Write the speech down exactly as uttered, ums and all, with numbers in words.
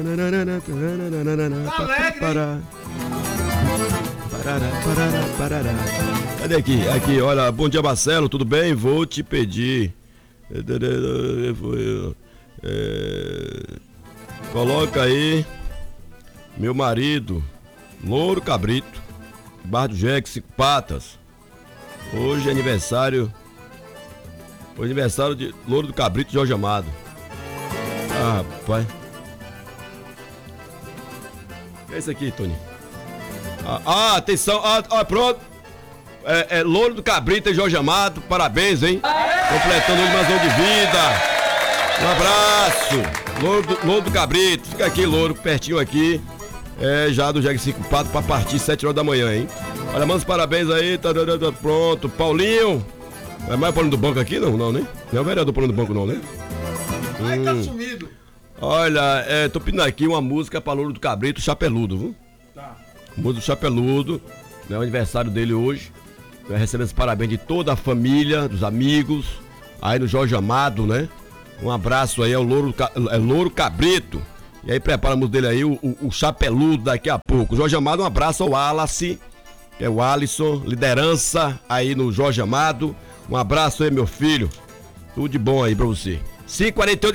Alegre. Cadê aqui? Aqui, olha, bom dia Marcelo, tudo bem? Vou te pedir. É, coloca aí meu marido, Louro Cabrito, Barra do Jeque, Cinco Patas. Hoje é aniversário. Hoje é aniversário de Louro do Cabrito, Jorge Amado. Ah, rapaz. O que é isso aqui, Tony? Ah, ah, atenção, ah, ah pronto. É, é Louro do Cabrito e Jorge Amado, parabéns, hein? Completando hoje mais um de vida. Um abraço. Louro do, Louro do Cabrito, fica aqui, Louro, pertinho aqui. É, já do Jegue Cinco Patos pra partir sete horas da manhã, hein? Olha, manda os parabéns aí, tá, tá, tá, pronto. Paulinho. É mais Paulinho do banco aqui? Não, não, né? Não é o vereador Paulinho do banco, não, né? Ai, hum. tá sumido. Olha, é, tô pedindo aqui uma música pra Louro do Cabrito, Chapeludo, viu? Tá. Música do Chapeludo, é o aniversário dele hoje. Eu recebo os parabéns de toda a família, dos amigos, aí no Jorge Amado, né? Um abraço aí ao Louro, é Louro Cabrito. E aí prepara a música dele aí, o, o, o Chapeludo daqui a pouco. Jorge Amado, um abraço ao Wallace, que é o Alisson, liderança aí no Jorge Amado. Um abraço aí, meu filho. Tudo de bom aí pra você. cinco e quarenta e oito